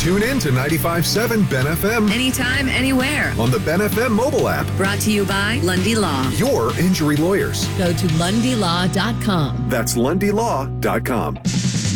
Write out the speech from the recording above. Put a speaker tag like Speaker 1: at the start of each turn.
Speaker 1: Tune in to 95.7 Ben FM
Speaker 2: Anytime, anywhere.
Speaker 1: on the Ben FM mobile app.
Speaker 2: Brought to you by Lundy Law.
Speaker 1: Your injury lawyers.
Speaker 3: Go to lundylaw.com.
Speaker 1: That's lundylaw.com.